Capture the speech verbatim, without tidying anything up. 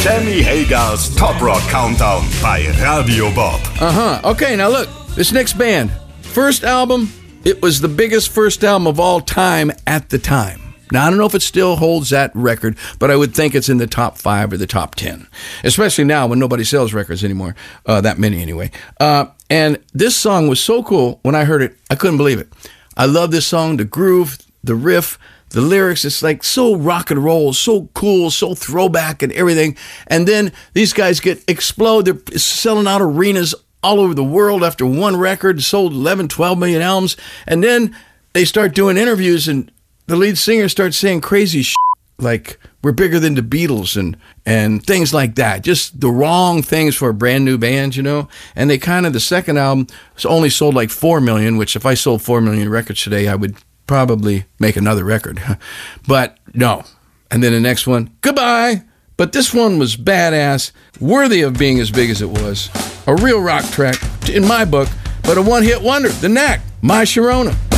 Sammy Hagers Top Rock Countdown bei Radio Bob. Uh-huh. Okay, now look, this next band, first album, it was the biggest first album of all time at the time. Now, I don't know if it still holds that record, but I would think it's in the top five or the top ten, especially now when nobody sells records anymore, uh, that many anyway. Uh, and this song was so cool. When I heard it, I couldn't believe it. I love this song, the groove, the riff, the lyrics. It's like so rock and roll, so cool, so throwback and everything. And then these guys get explode. They're selling out arenas all over the world after one record, sold eleven, twelve million albums. And then they start doing interviews, and the lead singer starts saying crazy shit, like we're bigger than the Beatles and and things like that. Just the wrong things for a brand new band, you know. And they kind of, the second album only sold like four million, which if I sold four million records today, I would probably make another record. But no. And then the next one, goodbye. But this one was badass, worthy of being as big as it was. A real rock track in my book, but a one-hit wonder. The Knack, My Sharona.